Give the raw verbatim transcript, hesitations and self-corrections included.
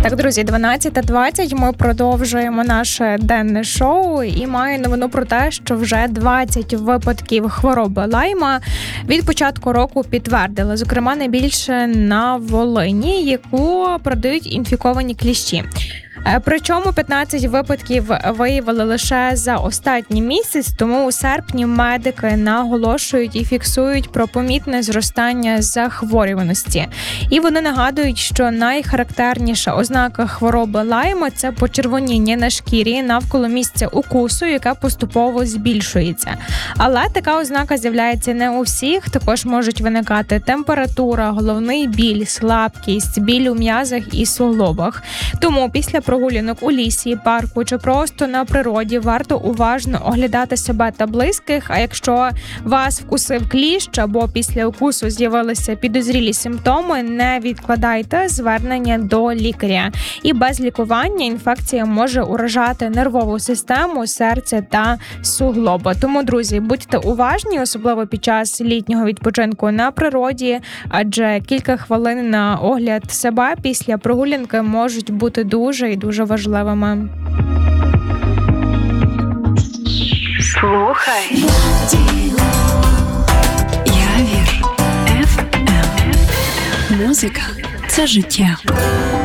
Так, друзі, дванадцята двадцять, ми продовжуємо наше денне шоу і маю новину про те, що вже двадцять випадків хвороби Лайма від початку року підтвердили, зокрема найбільше на Волині, яку продають інфіковані кліщі. Причому п'ятнадцять випадків виявили лише за останній місяць, тому у серпні медики наголошують і фіксують про помітне зростання захворюваності. І вони нагадують, що найхарактерніша ознака хвороби Лайма – це почервоніння на шкірі навколо місця укусу, яке поступово збільшується. Але така ознака з'являється не у всіх, також можуть виникати температура, головний біль, слабкість, біль у м'язах і суглобах. Тому після прогулянок у лісі, парку чи просто на природі варто уважно оглядати себе та близьких, а якщо вас вкусив кліщ або після укусу з'явилися підозрілі симптоми, не відкладайте звернення до лікаря. І без лікування інфекція може уражати нервову систему, серце та суглоби. Тому, друзі, будьте уважні, особливо під час літнього відпочинку на природі, адже кілька хвилин на огляд себе після прогулянки можуть бути дуже і дуже важливими. Слухай. Я вір. еф ем. Музика – це життя.